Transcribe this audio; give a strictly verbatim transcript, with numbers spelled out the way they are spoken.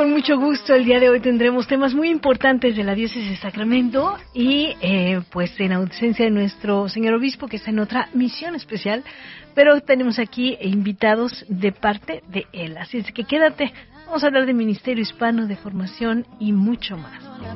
con mucho gusto. El día de hoy tendremos temas muy importantes de la diócesis de Sacramento y eh, pues en ausencia de nuestro señor obispo que está en otra misión especial, pero tenemos aquí invitados de parte de él. Así es que quédate, vamos a hablar de ministerio hispano, de formación y mucho más.